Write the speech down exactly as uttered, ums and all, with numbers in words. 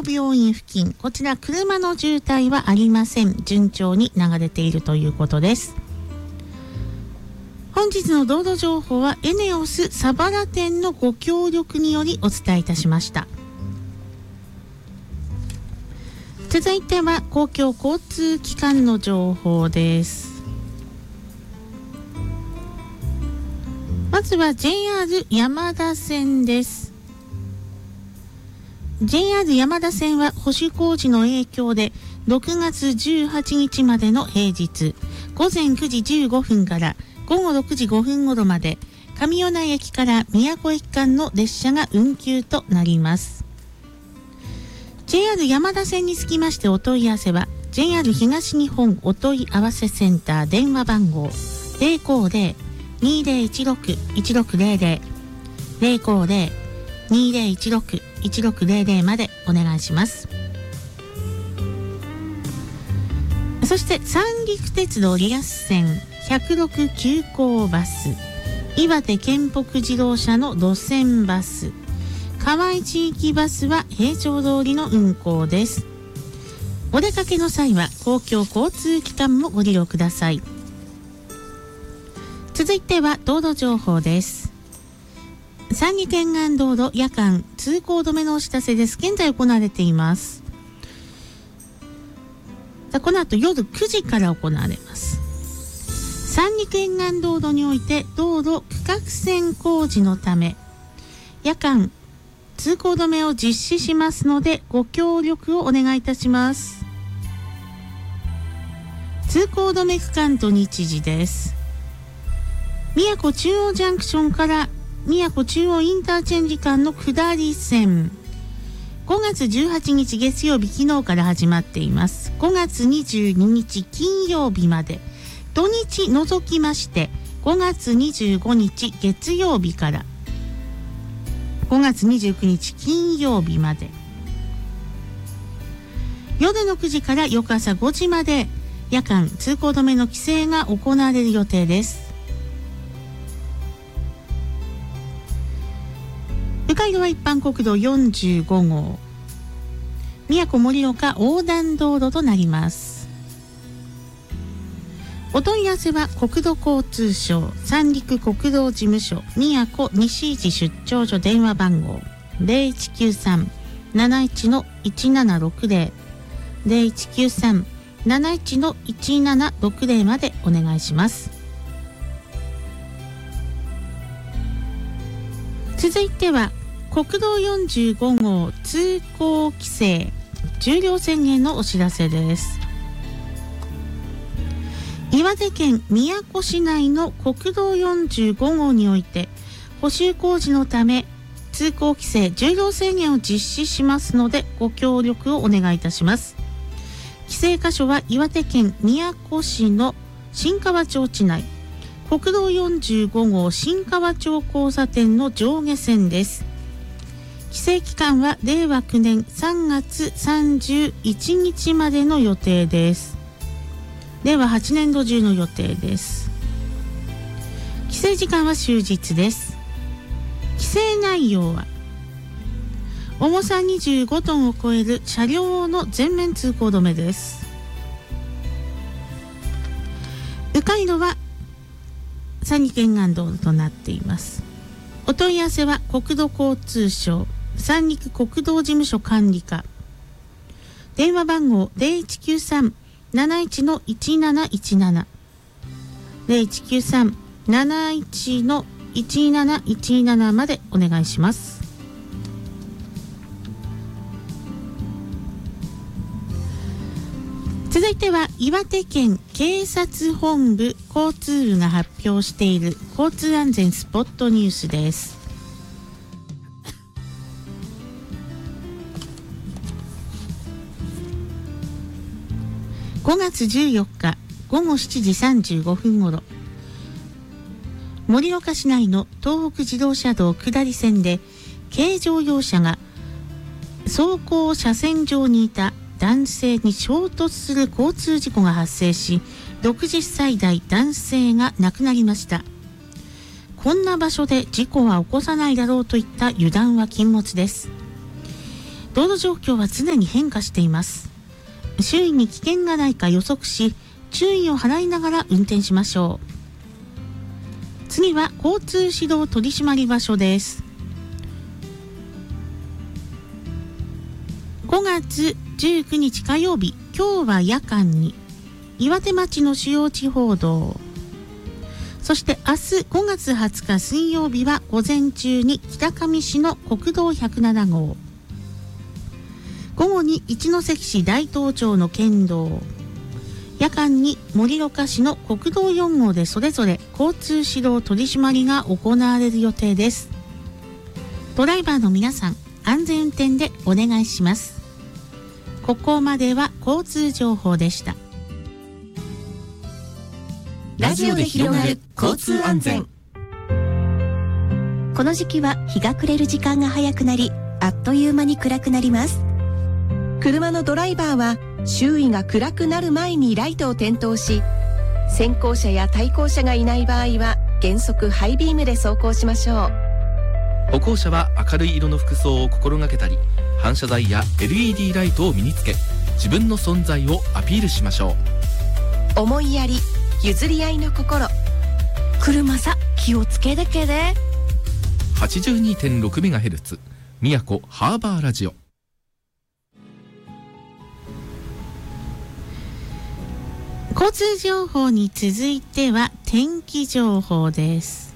郷病院付近、こちら車の渋滞はありません。順調に流れているということです。本日の道路情報はエネオス佐原店のご協力によりお伝えいたしました。続いては公共交通機関の情報です。まずは ジェイアール 山田線です。 ジェイアール 山田線は保守工事の影響でろくがつじゅうはちにちまでの平日ごぜんくじじゅうごふんからごごろくじごふん頃まで上米内駅から宮古駅間の列車が運休となります。 ジェイアール 山田線につきましてお問い合わせは ジェイアール 東日本お問い合わせセンター電話番号 ゼロごゼロ にゼロいちろく いちろくゼロゼロ ゼロごゼロ にゼロいちろく いちろくゼロゼロまでお願いします。そして三陸鉄道リアス線ひゃくろく急行バス、岩手県北自動車の路線バス、河合地域バスは平常通りの運行です。お出かけの際は公共交通機関もご利用ください。続いては道路情報です。三陸沿岸道路夜間通行止めのお知らせです。現在行われています。この後夜くじから行われます。三陸沿岸道路において道路区画線工事のため夜間通行止めを実施しますのでご協力をお願いいたします。通行止め区間と日時です。宮古中央ジャンクションから宮古中央インターチェンジ間の下り線、ごがつじゅうはちにち月曜日、昨日から始まっています。ごがつにじゅうににち金曜日まで、土日除きましてごがつにじゅうごにち月曜日からごがつにじゅうくにち金曜日まで、夜のくじから翌朝ごじまで夜間通行止めの規制が行われる予定です。迂回路は一般国道よんじゅうごごう、宮古盛岡横断道路となります。お問い合わせは国土交通省三陸国道事務所宮古西市出張所電話番号 ゼロいちきゅうさん なないち いちななろくゼロ ゼロいちきゅうさん なないち いちななろくゼロまでお願いします。続いては国道よんじゅうごごう通行規制重量宣言のお知らせです。岩手県宮古市内の国道よんじゅうごごうにおいて補修工事のため通行規制重量制限を実施しますのでご協力をお願いいたします。規制箇所は岩手県宮古市の新川町地内、国道よんじゅうごごう新川町交差点の上下線です。規制期間はれいわきゅうねんさんがつさんじゅういちにちまでの予定です。れいわはちねんど中の予定です。規制時間は終日です。規制内容は重さにじゅうごトンを超える車両の全面通行止めです。迂回路は三陸沿岸道路となっています。お問い合わせは国土交通省三陸国道事務所管理課、電話番号 ゼロいちきゅうさん なないち いちなないちなな ゼロいちきゅうさん なないち いちなないちななまでお願いします。続いては岩手県警察本部交通部が発表している交通安全スポットニュースです。ごがつじゅうよっかごごしちじさんじゅうごふんごろ、盛岡市内の東北自動車道下り線で軽乗用車が走行車線上にいた男性に衝突する交通事故が発生し、ろくじゅっさい代男性が亡くなりました。こんな場所で事故は起こさないだろうといった油断は禁物です。 道路状況は常に変化しています。周囲に危険がないか予測し、注意を払いながら運転しましょう。次は交通指導取締場所です。ごがつじゅうくにち火曜日、今日は夜間に岩手町の主要地方道、そして明日ごがつはつか水曜日は午前中に北上市の国道ひゃくななごう、午後に一関市大東町の県道、夜間に盛岡市の国道よんごうでそれぞれ交通指導取り締まりが行われる予定です。ドライバーの皆さん、安全運転でお願いします。ここまでは交通情報でした。 ラジオで広がる交通安全。この時期は日が暮れる時間が早くなり、あっという間に暗くなります。車のドライバーは周囲が暗くなる前にライトを点灯し、先行車や対向車がいない場合は原則ハイビームで走行しましょう。歩行者は明るい色の服装を心がけたり、反射材や エルイーディー ライトを身につけ、自分の存在をアピールしましょう。思いやり、譲り合いの心。車さ、気をつけてけで。 はちじゅうにてんろくメガヘルツ 宮古ハーバーラジオ。 交通情報に続いては天気情報です。